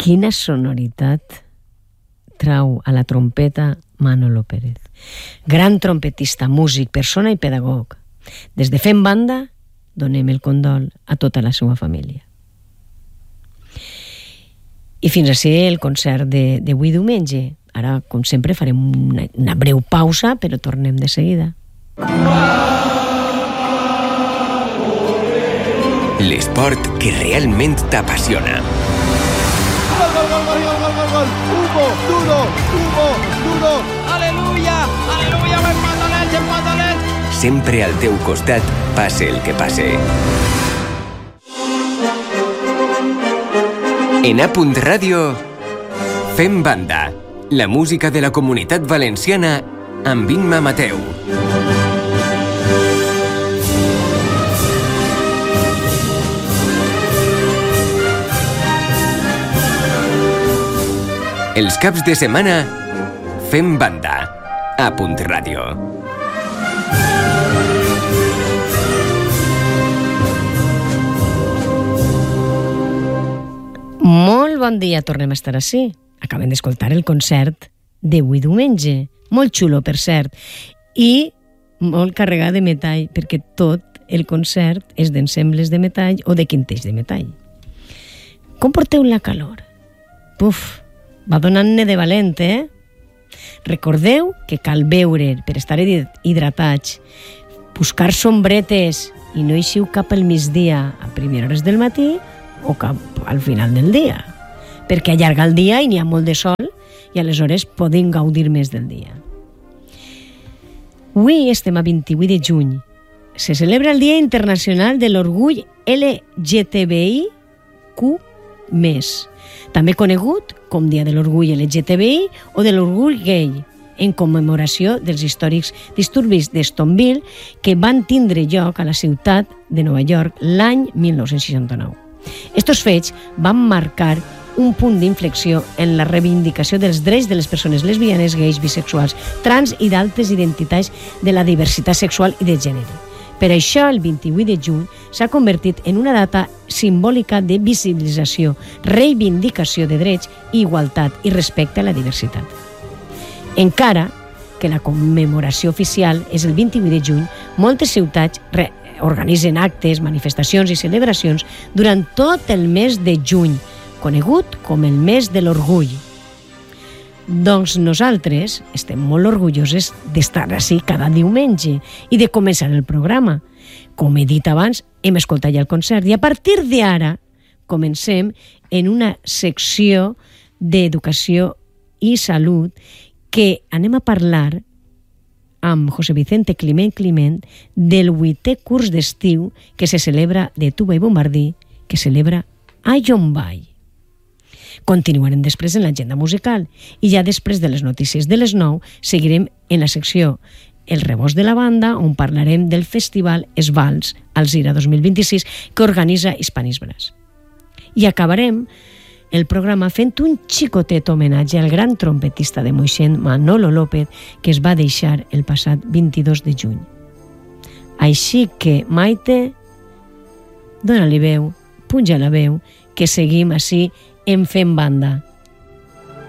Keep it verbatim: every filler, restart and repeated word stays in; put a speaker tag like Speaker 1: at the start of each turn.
Speaker 1: quina sonoritat trau a la trompeta Manolo Pérez. Gran trompetista, músic, persona i pedagog. Des de Fem Banda, donem el condol a tota la seva família. I fins a ser el concert d'avui diumenge. Ara, com sempre, farem una, una breu pausa, però tornem de seguida.
Speaker 2: L'esport que realment t'apassiona.
Speaker 3: Gol, gol, gol, gol, gol, gol, gol. Hugo, duro, Hugo, duro. Aleluya, aleluya, empatolets, empatolets.
Speaker 2: Sempre al teu costat, passe el que passe. En A Punt Ràdio, Fem Banda, la música de la Comunitat Valenciana amb Imma Mateu. Els caps de setmana, Fem Banda, A Punt Ràdio.
Speaker 1: Molt bon dia, tornem a estar ací. Acabem d'escoltar el concert d'avui diumenge. Molt xulo, per cert. I molt carregat de metall, perquè tot el concert és d'ensembles de metall o de quintells de metall. Com porteu la calor? Puf, va donant-ne de valent, eh? Recordeu que cal beure per estar hidratats, buscar sombretes i no eixiu cap al migdia a primeres hores del matí o cap al final del dia, perquè allarga el dia i n'hi ha molt de sol i aleshores podem gaudir més del dia. Avui estem a vint-i-vuit de juny. Se celebra el Dia Internacional de l'Orgull L G T B I Q més, també conegut com Dia de l'Orgull L G T B I o de l'Orgull Gay, en commemoració dels històrics disturbis de Stoneville que van tindre lloc a la ciutat de Nova York l'any mil nou-cents seixanta-nou. Estos fets van marcar un punt d'inflexió en la reivindicació dels drets de les persones lesbianes, gais, bisexuals, trans i d'altres identitats de la diversitat sexual i de gènere. Per això, el vint-i-vuit de juny s'ha convertit en una data simbòlica de visibilització, reivindicació de drets, igualtat i respecte a la diversitat. Encara que la commemoració oficial és el vint-i-vuit de juny, moltes ciutats re- organitzen actes, manifestacions i celebracions durant tot el mes de juny, conegut com el mes de l'orgull. Doncs nosaltres estem molt orgulloses d'estar ací cada diumenge i de començar el programa. Com he dit abans, hem escoltat ja el concert i a partir d'ara comencem en una secció d'educació i salut que anem a parlar amb José Vicente Climent Climent del vuitè curs d'estiu que se celebra de tuba i bombardí, que celebra a Llombai. Continuarem després en l'agenda musical i ja després de les notícies de les nou seguirem en la secció El rebost de la banda, on parlarem del festival Esvals Alzira dos mil vint-i-sis que organitza Hispanis Brass. I acabarem el programa fent un xicotet homenatge al gran trompetista de Moixent, Manolo López, que es va deixar el passat vint-i-dos de juny. Així que, Maite, dóna-li veu, punja la veu, que seguim ací en Fem Banda.